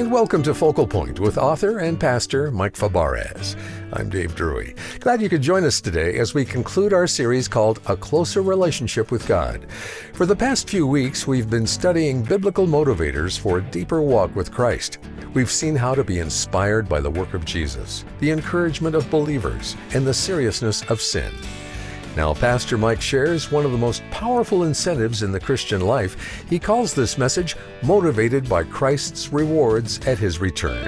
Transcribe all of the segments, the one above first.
and welcome to Focal Point with author and pastor Mike Fabarez. I'm Dave Drury. Glad you could join us today as we conclude our series called A Closer Relationship with God. For the past few weeks, we've been studying biblical motivators for a deeper walk with Christ. We've seen how to be inspired by the work of Jesus, the encouragement of believers, and the seriousness of sin. Now, Pastor Mike shares one of the most powerful incentives in the Christian life. He calls this message Motivated by Christ's Rewards at His Return.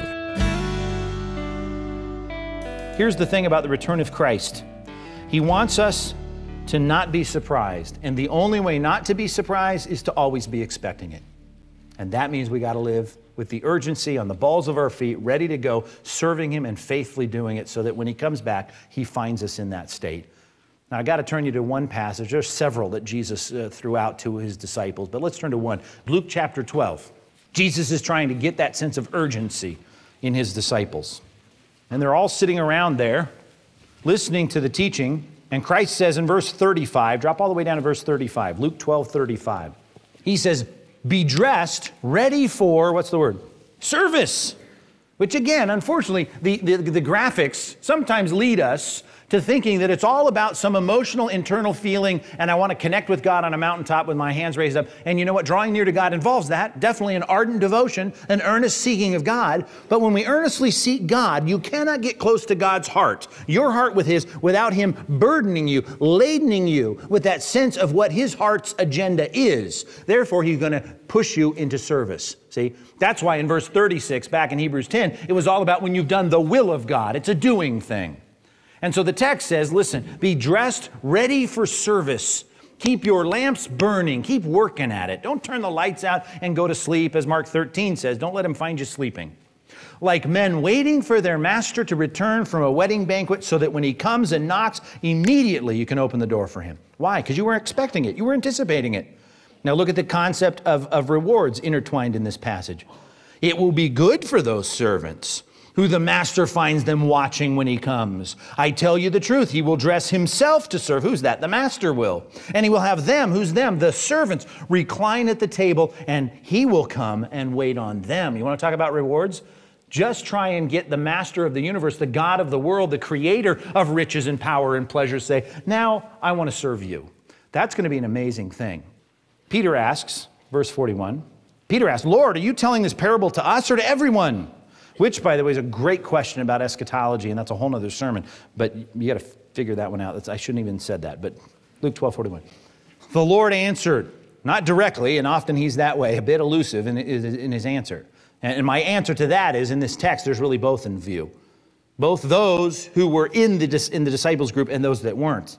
Here's the thing about the return of Christ. He wants us to not be surprised. And the only way not to be surprised is to always be expecting it. And that means we got to live with the urgency on the balls of our feet, ready to go, serving Him and faithfully doing it so that when He comes back, He finds us in that state. Now, I got to turn you to one passage. There's several that Jesus threw out to His disciples, but let's turn to one. Luke chapter 12. Jesus is trying to get that sense of urgency in His disciples. And they're all sitting around there, listening to the teaching, and Christ says in verse 35, drop all the way down to verse 35, Luke 12:35. He says, be dressed, ready for, what's the word? Service. Which again, unfortunately, the graphics sometimes lead us to thinking that it's all about some emotional internal feeling and I want to connect with God on a mountaintop with my hands raised up. And you know what? Drawing near to God involves that. Definitely an ardent devotion, an earnest seeking of God. But when we earnestly seek God, you cannot get close to God's heart, your heart with His, without Him burdening you, ladening you with that sense of what His heart's agenda is. Therefore, He's going to push you into service. See, that's why in verse 36, back in Hebrews 10, it was all about when you've done the will of God. It's a doing thing. And so the text says, listen, be dressed, ready for service. Keep your lamps burning. Keep working at it. Don't turn the lights out and go to sleep, as Mark 13 says. Don't let Him find you sleeping. Like men waiting for their master to return from a wedding banquet so that when he comes and knocks, immediately you can open the door for him. Why? Because you were expecting it. You were anticipating it. Now look at the concept of rewards intertwined in this passage. It will be good for those servants who the master finds them watching when he comes. I tell you the truth, he will dress himself to serve. Who's that? The master will. And he will have them, who's them? The servants, recline at the table, and he will come and wait on them. You want to talk about rewards? Just try and get the master of the universe, the God of the world, the creator of riches and power and pleasure, say, now I want to serve you. That's going to be an amazing thing. Peter asks, verse 41, Peter asks, Lord, are you telling this parable to us or to everyone? Which, by the way, is a great question about eschatology, and that's a whole other sermon. But you got to figure that one out. I shouldn't even have said that, but Luke 12:41. The Lord answered, not directly, and often He's that way, a bit elusive in His answer. And my answer to that is, in this text, there's really both in view. Both those who were in the disciples group and those that weren't,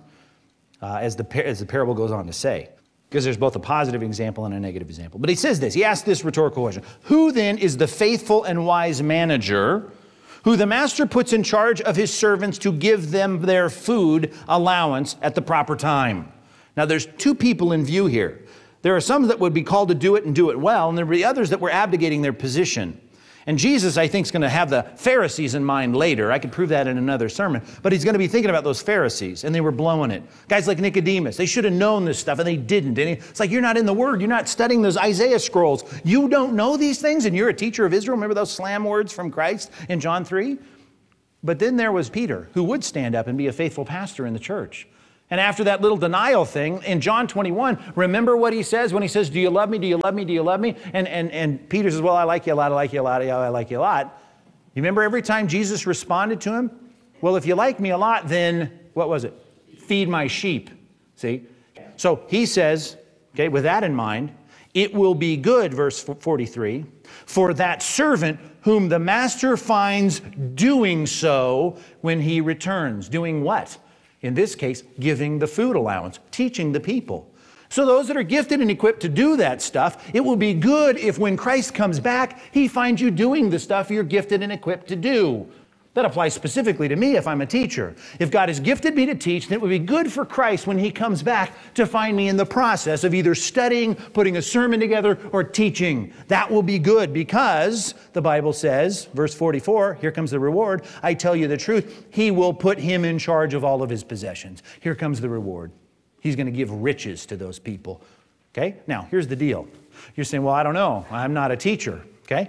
as the parable goes on to say. Because there's both a positive example and a negative example. But he says this, he asks this rhetorical question. Who then is the faithful and wise manager who the master puts in charge of his servants to give them their food allowance at the proper time? Now there's two people in view here. There are some that would be called to do it and do it well, and there would be others that were abdicating their position. And Jesus, I think, is going to have the Pharisees in mind later. I could prove that in another sermon. But He's going to be thinking about those Pharisees, and they were blowing it. Guys like Nicodemus, they should have known this stuff, and they didn't. And it's like, you're not in the Word. You're not studying those Isaiah scrolls. You don't know these things, and you're a teacher of Israel. Remember those slam words from Christ in John 3? But then there was Peter, who would stand up and be a faithful pastor in the church. And after that little denial thing, in John 21, remember what he says when he says, do you love me, do you love me, do you love me? And Peter says, well, I like you a lot, I like you a lot, I like you a lot. You remember every time Jesus responded to him? Well, if you like me a lot, then, what was it? Feed my sheep, see? So he says, okay, with that in mind, it will be good, verse 43, for that servant whom the master finds doing so when he returns. Doing what? In this case, giving the food allowance, teaching the people. So those that are gifted and equipped to do that stuff, it will be good if when Christ comes back, He finds you doing the stuff you're gifted and equipped to do. That applies specifically to me if I'm a teacher. If God has gifted me to teach, then it would be good for Christ when He comes back to find me in the process of either studying, putting a sermon together, or teaching. That will be good because the Bible says, verse 44, here comes the reward. I tell you the truth, He will put him in charge of all of his possessions. Here comes the reward. He's going to give riches to those people. Okay? Now, here's the deal. You're saying, well, I don't know. I'm not a teacher. Okay?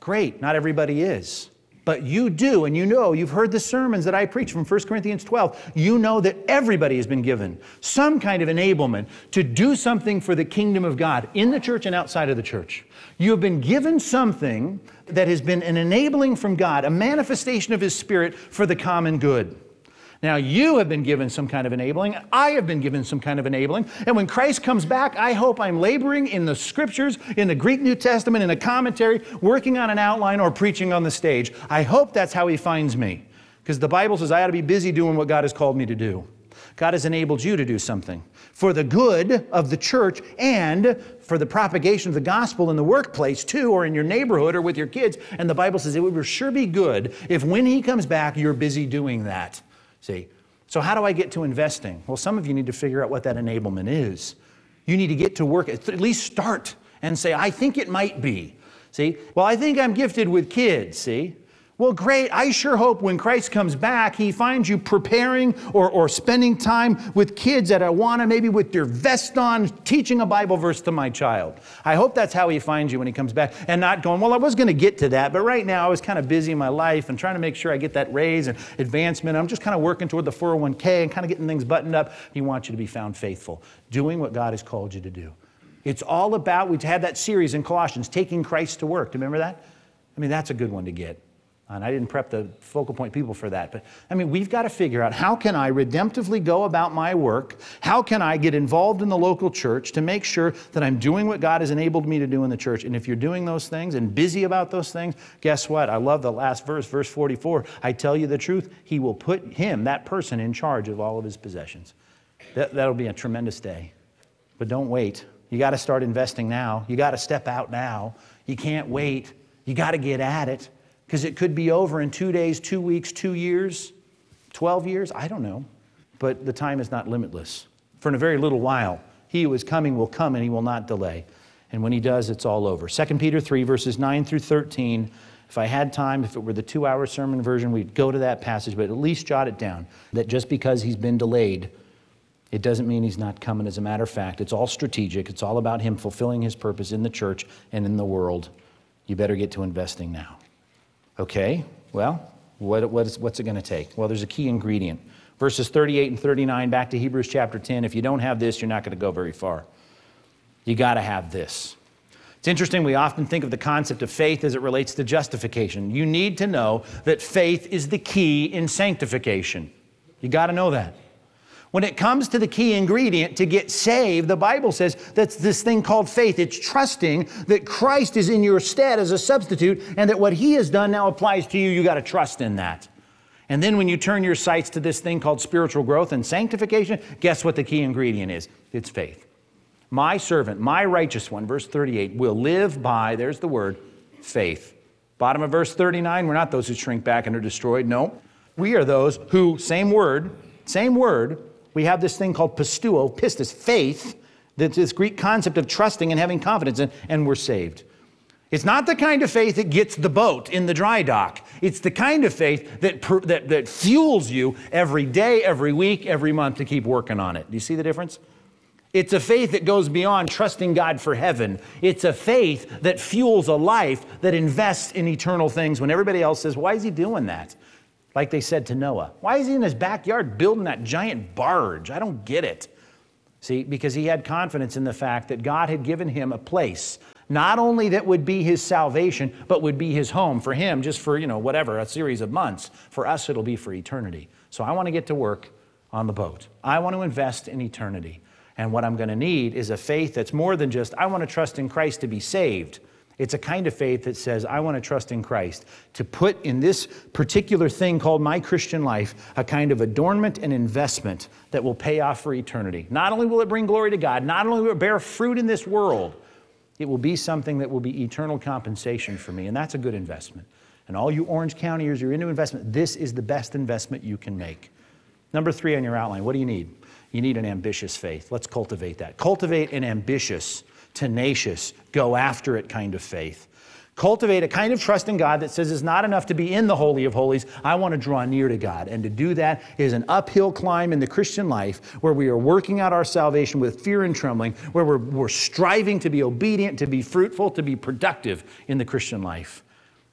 Great, not everybody is. But you do, and you know, you've heard the sermons that I preach from 1 Corinthians 12. You know that everybody has been given some kind of enablement to do something for the kingdom of God in the church and outside of the church. You have been given something that has been an enabling from God, a manifestation of His Spirit for the common good. Now, you have been given some kind of enabling. I have been given some kind of enabling. And when Christ comes back, I hope I'm laboring in the Scriptures, in the Greek New Testament, in a commentary, working on an outline, or preaching on the stage. I hope that's how He finds me. Because the Bible says I ought to be busy doing what God has called me to do. God has enabled you to do something for the good of the church and for the propagation of the gospel in the workplace too, or in your neighborhood or with your kids. And the Bible says it would sure be good if when He comes back, you're busy doing that. See, so how do I get to investing? Well, some of you need to figure out what that enablement is. You need to get to work, at least start and say, I think it might be. See, well, I think I'm gifted with kids, see? Well, great. I sure hope when Christ comes back, He finds you preparing or spending time with kids at Awana, maybe with your vest on, teaching a Bible verse to my child. I hope that's how He finds you when He comes back, and not going, well, I was going to get to that, but right now I was kind of busy in my life and trying to make sure I get that raise and advancement. I'm just kind of working toward the 401k and kind of getting things buttoned up. He wants you to be found faithful, doing what God has called you to do. It's all about, we had that series in Colossians, taking Christ to work. Do you remember that? I mean, that's a good one to get. And I didn't prep the focal point people for that. But, I mean, we've got to figure out, how can I redemptively go about my work? How can I get involved in the local church to make sure that I'm doing what God has enabled me to do in the church? And if you're doing those things and busy about those things, guess what? I love the last verse, verse 44. I tell you the truth, He will put him, that person, in charge of all of his possessions. That'll be a tremendous day. But don't wait. You got to start investing now. You got to step out now. You can't wait. You got to get at it. Because it could be over in 2 days, 2 weeks, 2 years, 12 years, I don't know. But the time is not limitless. For in a very little while, He who is coming will come and He will not delay. And when He does, it's all over. 2 Peter 3, verses 9 through 13. If I had time, if it were the 2-hour sermon version, we'd go to that passage, but at least jot it down. That just because He's been delayed, it doesn't mean He's not coming. As a matter of fact, it's all strategic. It's all about Him fulfilling His purpose in the church and in the world. You better get to investing now. Okay, well, what's it going to take? Well, there's a key ingredient. Verses 38 and 39, back to Hebrews chapter 10. If you don't have this, you're not going to go very far. You got to have this. It's interesting, we often think of the concept of faith as it relates to justification. You need to know that faith is the key in sanctification. You got to know that. When it comes to the key ingredient to get saved, the Bible says that's this thing called faith. It's trusting that Christ is in your stead as a substitute and that what He has done now applies to you. You got to trust in that. And then when you turn your sights to this thing called spiritual growth and sanctification, guess what the key ingredient is? It's faith. My servant, my righteous one, verse 38, will live by, there's the word, faith. Bottom of verse 39, we're not those who shrink back and are destroyed. No, we are those who, same word, we have this thing called pistis, faith, that's this Greek concept of trusting and having confidence in, and we're saved. It's not the kind of faith that gets the boat in the dry dock. It's the kind of faith that fuels you every day, every week, every month to keep working on it. Do you see the difference? It's a faith that goes beyond trusting God for heaven. It's a faith that fuels a life that invests in eternal things when everybody else says, why is he doing that? Like they said to Noah, why is he in his backyard building that giant barge? I don't get it. See, because he had confidence in the fact that God had given him a place, not only that would be his salvation, but would be his home for him just for, whatever, a series of months. For us, it'll be for eternity. So I want to get to work on the boat. I want to invest in eternity. And what I'm going to need is a faith that's more than just, I want to trust in Christ to be saved. It's a kind of faith that says, I want to trust in Christ to put in this particular thing called my Christian life a kind of adornment and investment that will pay off for eternity. Not only will it bring glory to God, not only will it bear fruit in this world, it will be something that will be eternal compensation for me, and that's a good investment. And all you Orange Countyers, you're into investment, this is the best investment you can make. Number 3 on your outline, what do you need? You need an ambitious faith. Let's cultivate that. Cultivate an ambitious, tenacious, go after it kind of faith. Cultivate a kind of trust in God that says it's not enough to be in the Holy of Holies. I want to draw near to God. And to do that is an uphill climb in the Christian life where we are working out our salvation with fear and trembling, where we're striving to be obedient, to be fruitful, to be productive in the Christian life.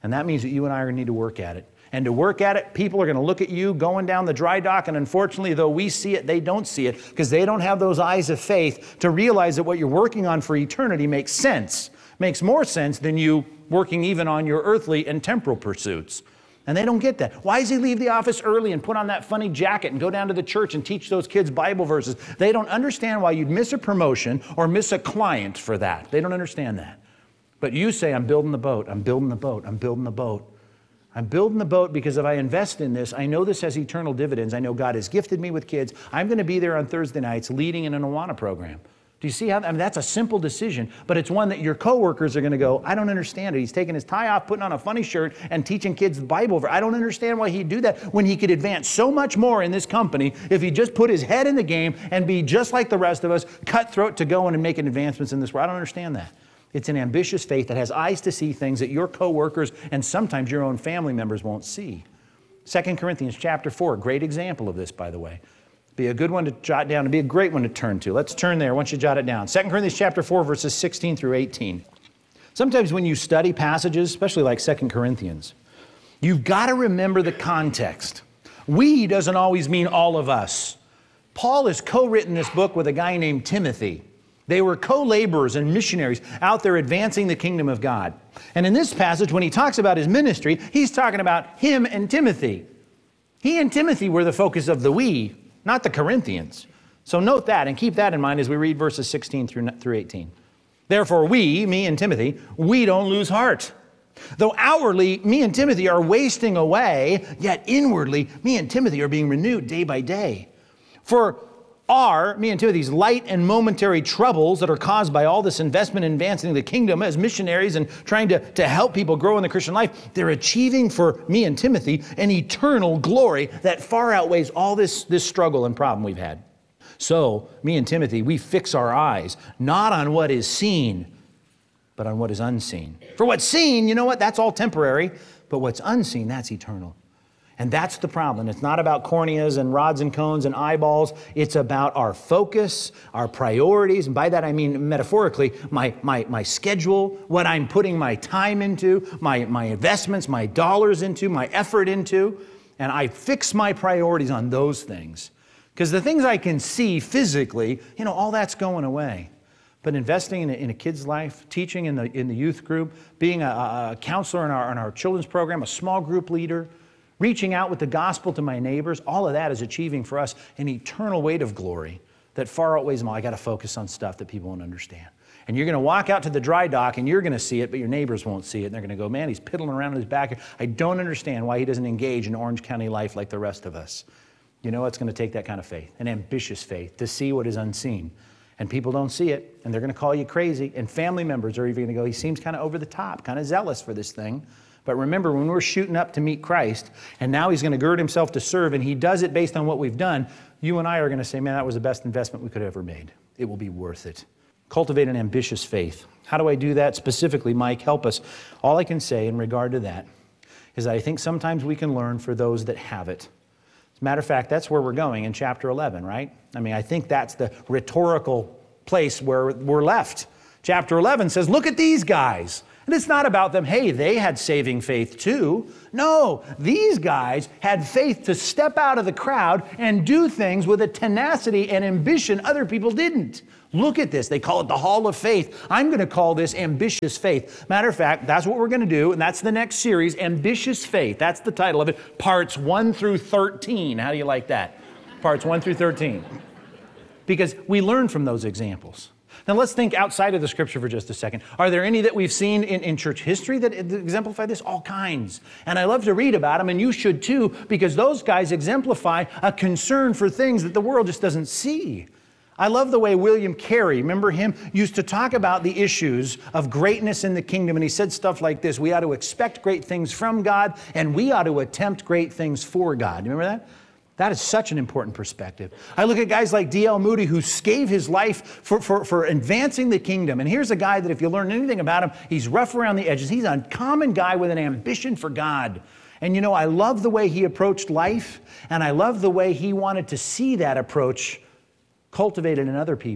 And that means that you and I are going to need to work at it. And to work at it, people are going to look at you going down the dry dock, and unfortunately, though we see it, they don't see it because they don't have those eyes of faith to realize that what you're working on for eternity makes sense. Makes more sense than you working even on your earthly and temporal pursuits. And they don't get that. Why does he leave the office early and put on that funny jacket and go down to the church and teach those kids Bible verses? They don't understand why you'd miss a promotion or miss a client for that. They don't understand that. But you say, I'm building the boat, I'm building the boat, I'm building the boat. I'm building the boat because if I invest in this, I know this has eternal dividends. I know God has gifted me with kids. I'm going to be there on Thursday nights leading in an Awana program. Do you see how? That's a simple decision, but it's one that your coworkers are going to go, I don't understand it. He's taking his tie off, putting on a funny shirt, and teaching kids the Bible. I don't understand why he'd do that when he could advance so much more in this company if he just put his head in the game and be just like the rest of us, cutthroat to go in and making advancements in this world. I don't understand that. It's an ambitious faith that has eyes to see things that your coworkers and sometimes your own family members won't see. 2 Corinthians chapter 4, great example of this, by the way. Be a good one to jot down and be a great one to turn to. Let's turn there once you jot it down. 2 Corinthians chapter 4, verses 16 through 18. Sometimes when you study passages, especially like 2 Corinthians, you've got to remember the context. We doesn't always mean all of us. Paul has co-written this book with a guy named Timothy. They were co-laborers and missionaries out there advancing the kingdom of God. And in this passage, when he talks about his ministry, he's talking about him and Timothy. He and Timothy were the focus of the we, not the Corinthians. So note that and keep that in mind as we read verses 16 through 18. Therefore we, me and Timothy, we don't lose heart. Though outwardly, me and Timothy are wasting away, yet inwardly, me and Timothy are being renewed day by day. For me and Timothy's light and momentary troubles that are caused by all this investment in advancing the kingdom as missionaries and trying to help people grow in the Christian life, they're achieving for me and Timothy an eternal glory that far outweighs all this struggle and problem we've had. So, me and Timothy, we fix our eyes, not on what is seen, but on what is unseen. For what's seen, you know what? That's all temporary, but what's unseen, that's eternal. And that's the problem. It's not about corneas and rods and cones and eyeballs. It's about our focus, our priorities. And by that I mean metaphorically, my schedule, what I'm putting my time into, my investments, my dollars into, my effort into. And I fix my priorities on those things. Because the things I can see physically, all that's going away. But investing in a kid's life, teaching in the youth group, being a counselor in our children's program, a small group leader, reaching out with the gospel to my neighbors, all of that is achieving for us an eternal weight of glory that far outweighs them all. I got to focus on stuff that people won't understand. And you're going to walk out to the dry dock and you're going to see it, but your neighbors won't see it. And they're going to go, man, he's piddling around in his back. I don't understand why he doesn't engage in Orange County life like the rest of us. You know, it's going to take that kind of faith, an ambitious faith, to see what is unseen. And people don't see it, and they're going to call you crazy. And family members are even going to go, he seems kind of over the top, kind of zealous for this thing. But remember, when we're shooting up to meet Christ, and now he's going to gird himself to serve, and he does it based on what we've done, you and I are going to say, man, that was the best investment we could have ever made. It will be worth it. Cultivate an ambitious faith. How do I do that specifically? Mike, help us. All I can say in regard to that is that I think sometimes we can learn for those that have it. As a matter of fact, that's where we're going in chapter 11, right? I mean, I think that's the rhetorical place where we're left. Chapter 11 says, look at these guys. And it's not about them, hey, they had saving faith too. No, these guys had faith to step out of the crowd and do things with a tenacity and ambition other people didn't. Look at this. They call it the Hall of Faith. I'm going to call this ambitious faith. Matter of fact, that's what we're going to do, and that's the next series, Ambitious Faith. That's the title of it, parts 1 through 13. How do you like that? Parts 1 through 13. Because we learn from those examples. Now let's think outside of the scripture for just a second. Are there any that we've seen in church history that exemplify this? All kinds. And I love to read about them, and you should too, because those guys exemplify a concern for things that the world just doesn't see. I love the way William Carey, remember him, used to talk about the issues of greatness in the kingdom, and he said stuff like this: we ought to expect great things from God, and we ought to attempt great things for God. You remember that? That is such an important perspective. I look at guys like D.L. Moody, who gave his life for advancing the kingdom. And here's a guy that if you learn anything about him, he's rough around the edges. He's a common guy with an ambition for God. And you know, I love the way he approached life, and I love the way he wanted to see that approach cultivated in other people.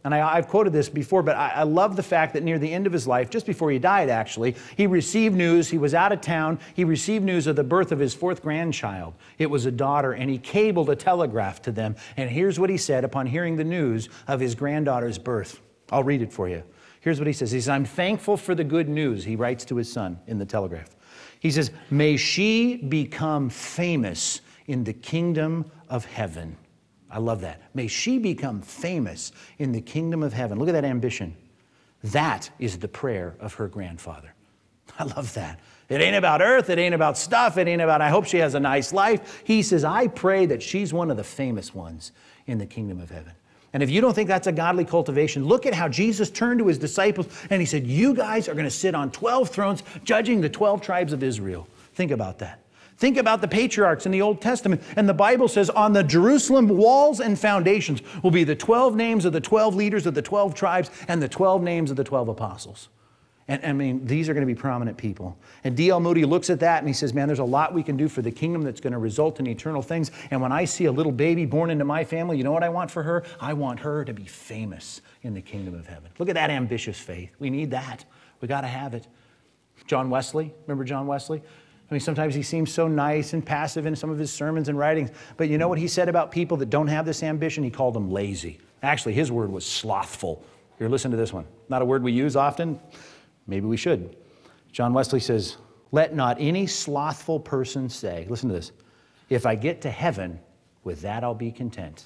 And I've quoted this before, but I love the fact that near the end of his life, just before he died actually, he received news, he was out of town, he received news of the birth of his 4th grandchild. It was a daughter, and he cabled a telegraph to them. And here's what he said upon hearing the news of his granddaughter's birth. I'll read it for you. Here's what he says. He says, I'm thankful for the good news, he writes to his son in the telegraph. He says, may she become famous in the kingdom of heaven. I love that. May she become famous in the kingdom of heaven. Look at that ambition. That is the prayer of her grandfather. I love that. It ain't about earth. It ain't about stuff. It ain't about, I hope she has a nice life. He says, I pray that she's one of the famous ones in the kingdom of heaven. And if you don't think that's a godly cultivation, look at how Jesus turned to his disciples and he said, you guys are going to sit on 12 thrones judging the 12 tribes of Israel. Think about that. Think about the patriarchs in the Old Testament. And the Bible says on the Jerusalem walls and foundations will be the 12 names of the 12 leaders of the 12 tribes and the 12 names of the 12 apostles. And I mean, these are going to be prominent people. And D.L. Moody looks at that and he says, man, there's a lot we can do for the kingdom that's going to result in eternal things. And when I see a little baby born into my family, you know what I want for her? I want her to be famous in the kingdom of heaven. Look at that ambitious faith. We need that. We got to have it. John Wesley, remember John Wesley? I mean, sometimes he seems so nice and passive in some of his sermons and writings. But you know what he said about people that don't have this ambition? He called them lazy. Actually, his word was slothful. Here, listen to this one. Not a word we use often. Maybe we should. John Wesley says, let not any slothful person say, listen to this, if I get to heaven, with that I'll be content.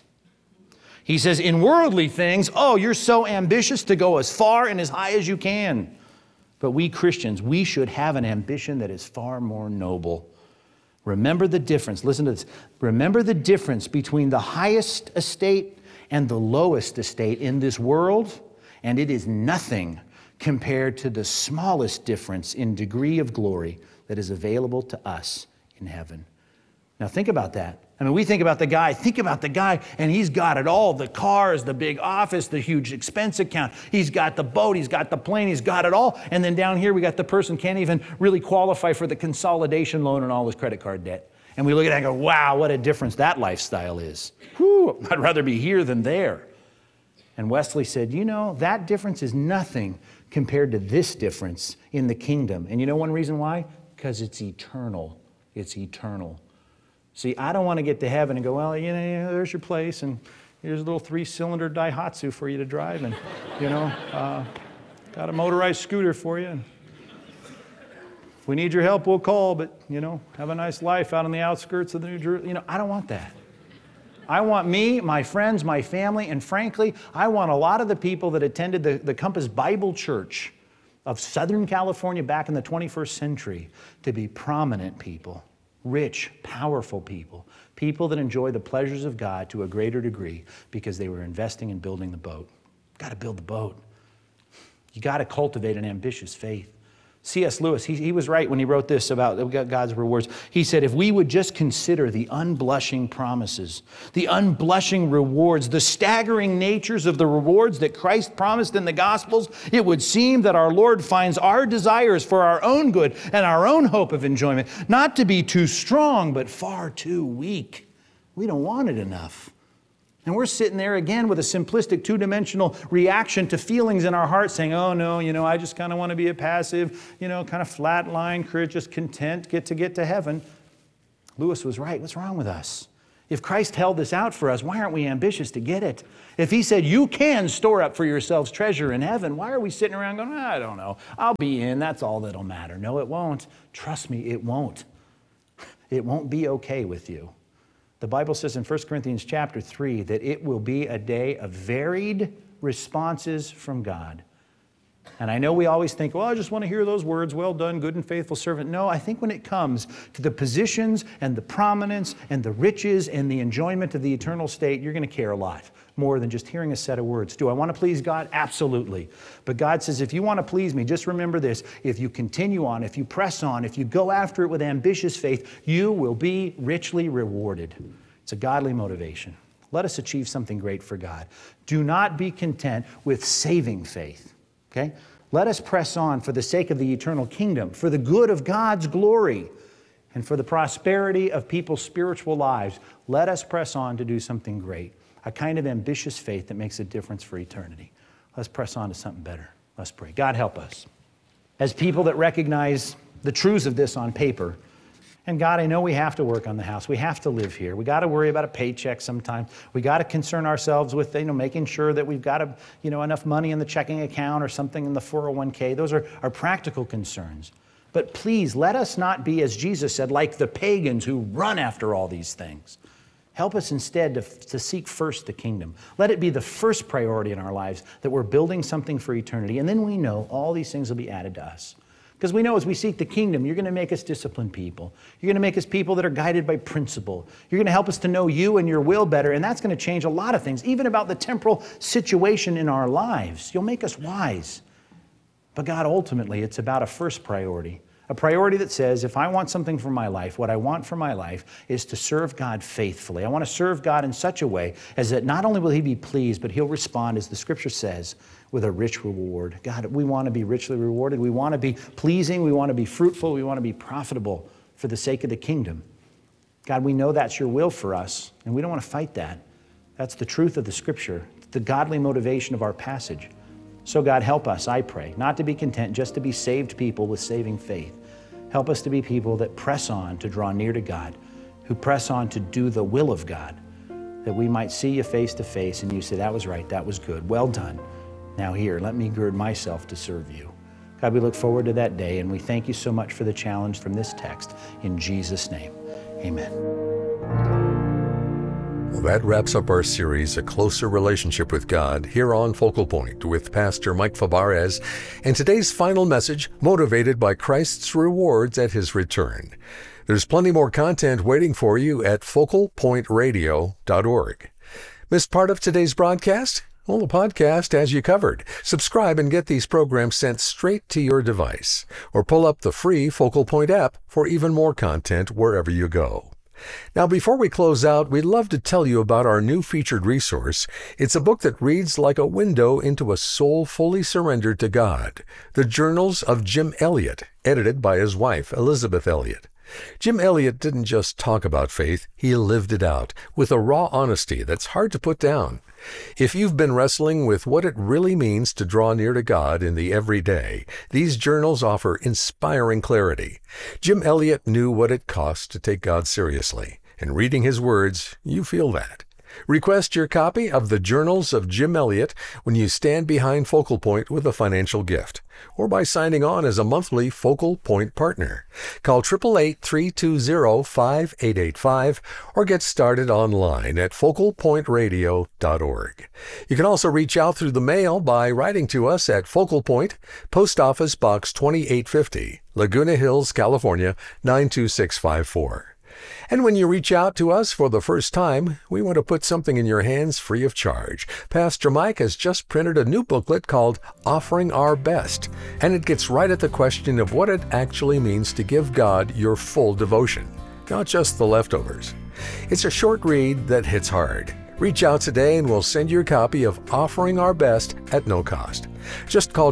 He says, in worldly things, oh, you're so ambitious to go as far and as high as you can. But we Christians, we should have an ambition that is far more noble. Remember the difference. Listen to this. Remember the difference between the highest estate and the lowest estate in this world, and it is nothing compared to the smallest difference in degree of glory that is available to us in heaven. Now think about that. I mean, we think about the guy, and he's got it all. The cars, the big office, the huge expense account. He's got the boat, he's got the plane, he's got it all. And then down here, we got the person can't even really qualify for the consolidation loan and all his credit card debt. And we look at that and go, wow, what a difference that lifestyle is. Whew, I'd rather be here than there. And Wesley said, you know, that difference is nothing compared to this difference in the kingdom. And you know one reason why? Because it's eternal. It's eternal. See, I don't want to get to heaven and go, well, you know, there's your place, and here's a little 3-cylinder Daihatsu for you to drive, and, you know, got a motorized scooter for you. And if we need your help, we'll call, but, you know, have a nice life out on the outskirts of the New Jerusalem. You know, I don't want that. I want me, my friends, my family, and frankly, I want a lot of the people that attended the Compass Bible Church of Southern California back in the 21st century to be prominent people. Rich, powerful people, people that enjoy the pleasures of God to a greater degree because they were investing in building the boat. Got to build the boat. You got to cultivate an ambitious faith. C.S. Lewis, he was right when he wrote this about God's rewards. He said, if we would just consider the unblushing promises, the unblushing rewards, the staggering natures of the rewards that Christ promised in the Gospels, it would seem that our Lord finds our desires for our own good and our own hope of enjoyment not to be too strong, but far too weak. We don't want it enough. And we're sitting there again with a simplistic two-dimensional reaction to feelings in our heart saying, oh no, you know, I just kind of want to be a passive, you know, kind of flatline, just content, get to heaven. Lewis was right. What's wrong with us? If Christ held this out for us, why aren't we ambitious to get it? If he said, you can store up for yourselves treasure in heaven, why are we sitting around going, I don't know, I'll be in, that's all that'll matter. No, it won't. Trust me, it won't. It won't be okay with you. The Bible says in 1 Corinthians chapter 3 that it will be a day of varied responses from God. And I know we always think, well, I just want to hear those words, well done, good and faithful servant. No, I think when it comes to the positions and the prominence and the riches and the enjoyment of the eternal state, you're going to care a lot more than just hearing a set of words. Do I want to please God? Absolutely. But God says, if you want to please me, just remember this. If you continue on, if you press on, if you go after it with ambitious faith, you will be richly rewarded. It's a godly motivation. Let us achieve something great for God. Do not be content with saving faith. Okay? Let us press on for the sake of the eternal kingdom, for the good of God's glory, and for the prosperity of people's spiritual lives. Let us press on to do something great, a kind of ambitious faith that makes a difference for eternity. Let's press on to something better. Let's pray. God, help us. As people that recognize the truths of this on paper, and God, I know we have to work on the house. We have to live here. We got to worry about a paycheck sometimes. We got to concern ourselves with, making sure that we've got enough money in the checking account or something in the 401k. Those are our practical concerns. But please, let us not be, as Jesus said, like the pagans who run after all these things. Help us instead to seek first the kingdom. Let it be the first priority in our lives, that we're building something for eternity. And then we know all these things will be added to us. Because we know as we seek the kingdom, you're going to make us disciplined people. You're going to make us people that are guided by principle. You're going to help us to know you and your will better, and that's going to change a lot of things, even about the temporal situation in our lives. You'll make us wise. But God, ultimately, it's about a first priority. A priority that says, if I want something for my life, what I want for my life is to serve God faithfully. I want to serve God in such a way as that not only will He be pleased, but He'll respond, as the Scripture says, with a rich reward. God, we want to be richly rewarded. We want to be pleasing. We want to be fruitful. We want to be profitable for the sake of the kingdom. God, we know that's your will for us, and we don't want to fight that. That's the truth of the Scripture, the godly motivation of our passage. So God, help us, I pray, not to be content just to be saved people with saving faith. Help us to be people that press on to draw near to God, who press on to do the will of God, that we might see you face to face and you say, that was right, that was good, well done. Now here, let me gird myself to serve you. God, we look forward to that day, and we thank you so much for the challenge from this text. In Jesus' name, amen. Well, that wraps up our series, A Closer Relationship with God, here on Focal Point with Pastor Mike Fabarez, and today's final message, motivated by Christ's rewards at His return. There's plenty more content waiting for you at focalpointradio.org. Missed part of today's broadcast? Well, the podcast has you covered. Subscribe and get these programs sent straight to your device, or pull up the free Focal Point app for even more content wherever you go. Now, before we close out, we'd love to tell you about our new featured resource. It's a book that reads like a window into a soul fully surrendered to God, The Journals of Jim Elliot, edited by his wife, Elizabeth Elliot. Jim Elliot didn't just talk about faith, he lived it out with a raw honesty that's hard to put down. If you've been wrestling with what it really means to draw near to God in the everyday, these journals offer inspiring clarity. Jim Elliot knew what it cost to take God seriously, and reading his words, you feel that. Request your copy of The Journals of Jim Elliot when you stand behind Focal Point with a financial gift, or by signing on as a monthly Focal Point partner. Call 888-320-5885 or get started online at focalpointradio.org. You can also reach out through the mail by writing to us at Focal Point, Post Office Box 2850, Laguna Hills, California, 92654. And when you reach out to us for the first time, we want to put something in your hands free of charge. Pastor Mike has just printed a new booklet called Offering Our Best, and it gets right at the question of what it actually means to give God your full devotion, not just the leftovers. It's a short read that hits hard. Reach out today and we'll send you a copy of Offering Our Best at no cost. Just call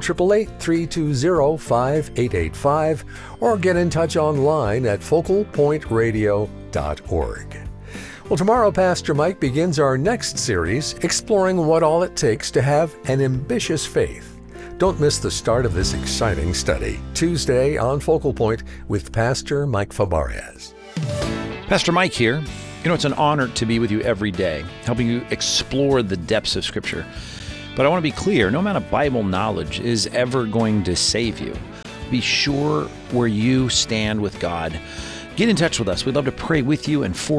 888-320-5885 or get in touch online at focalpointradio.org. Well, tomorrow Pastor Mike begins our next series, exploring what all it takes to have an ambitious faith. Don't miss the start of this exciting study, Tuesday on Focal Point with Pastor Mike Fabarez. Pastor Mike here. It's an honor to be with you every day, helping you explore the depths of Scripture. But I want to be clear, no amount of Bible knowledge is ever going to save you. Be sure where you stand with God. Get in touch with us. We'd love to pray with you and for